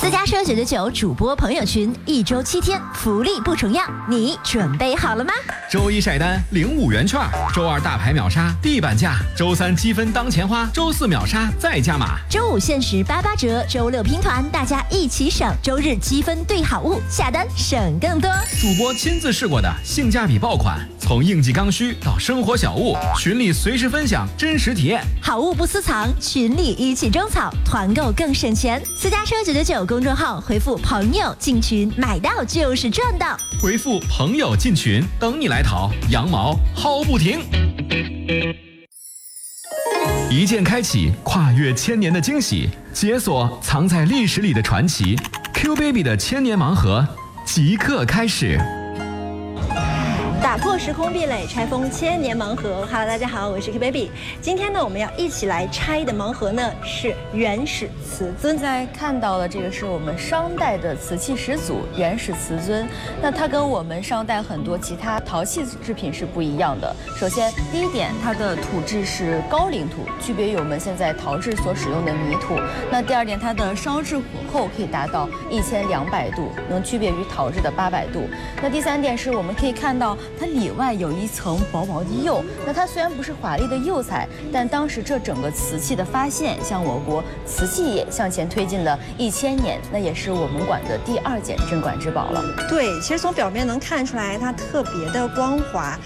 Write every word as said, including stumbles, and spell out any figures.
私家车九九九主播朋友群，一周七天，福利不重样，你准备好了吗？ 周一晒单领五元券，周二大牌秒杀地板价，周三积分当钱花，周四秒杀再加码， 周五限时八八折，周六拼团，大家一起省，周日积分兑好物，下单省更多。 主播亲自试过的性价比爆款，从应季刚需到生活小物，群里随时分享真实体验， 好物不私藏，群里一起种草，团购更省钱。私家车九九九公众号回复朋友进群，买到就是赚到。 回复朋友进群，等你来淘，羊毛薅不停。一键开启跨越千年的惊喜，解锁藏在历史里的传奇。Q Baby 的千年盲盒即刻开始。 打破时空壁垒，拆封千年盲盒。Hello， 大家好，我是 Q Baby。今天呢，我们要一起来拆的盲盒呢是原始瓷尊。 现在看到的这个是我们商代的瓷器始祖原始瓷尊。那它跟我们商代很多其他陶器制品是不一样的。首先，第一点，它的土质是高岭土，区别于我们现在陶制所使用的泥土。那第二点，它的烧制火候可以达到一千两百度，能区别于陶制的八百度。那第三点是我们可以看到。它里外有一层薄薄的釉，那它虽然不是华丽的釉彩，但当时这整个瓷器的发现，向我国瓷器业向前推进了一千年，那也是我们馆的第二件镇馆之宝了。 对，其实从表面能看出来，它特别的光滑。